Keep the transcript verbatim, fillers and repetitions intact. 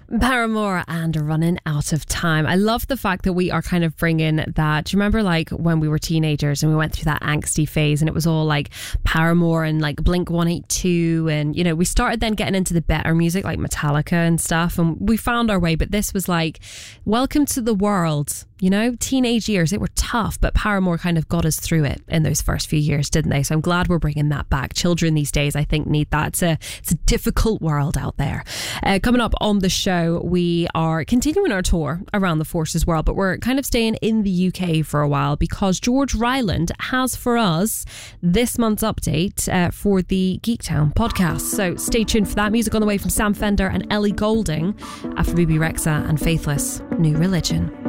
Paramore and Running Out of Time. I love the fact that we are kind of bringing that. Do you remember like when we were teenagers and we went through that angsty phase and it was all like Paramore and like Blink one eighty-two, and you know, we started then getting into the better music like Metallica and stuff, and we found our way. But this was like, welcome to the world. You know, teenage years, they were tough, but Paramore kind of got us through it in those first few years, didn't they? So I'm glad we're bringing that back. Children these days, I think, need that. It's a, it's a difficult world out there. Uh, coming up on the show, we are continuing our tour around the Forces world, but we're kind of staying in the U K for a while because George Ryland has for us this month's update uh, for the Geektown podcast. So stay tuned for that. Music on the way from Sam Fender and Ellie Goulding after B B Rexa and Faithless New Religion.